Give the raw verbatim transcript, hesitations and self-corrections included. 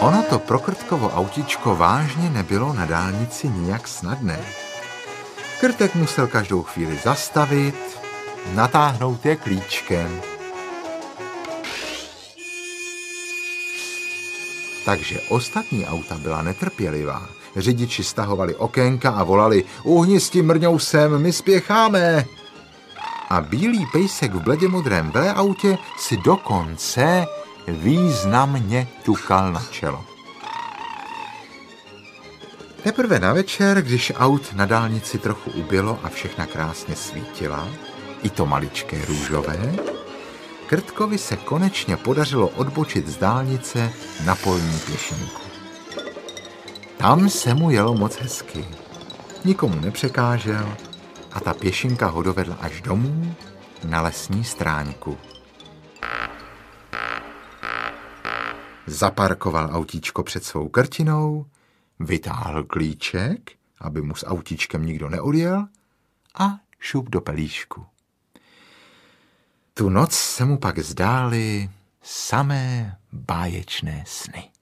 Ono to pro Krtkovo autíčko vážně nebylo na dálnici nijak snadné. Krtek musel každou chvíli zastavit, natáhnout je klíčkem. Takže ostatní auta byla netrpělivá. Řidiči stahovali okénka a volali: uhni s tím mrňousem, my spěcháme. A bílý pejsek v bledě modrém veleautě si dokonce významně ťukal na čelo. Teprve na večer, když aut na dálnici trochu ubylo a všechna krásně svítila, i to maličké růžové, Krtkovi se konečně podařilo odbočit z dálnice na polní pěšinku. Tam se mu jelo moc hezky. Nikomu nepřekážel a ta pěšinka ho dovedla až domů na lesní stráňku. Zaparkoval autíčko před svou krtinou, vytáhl klíček, aby mu s autíčkem nikdo neodjel, a šup do pelíšku. Tu noc se mu pak zdály samé báječné sny.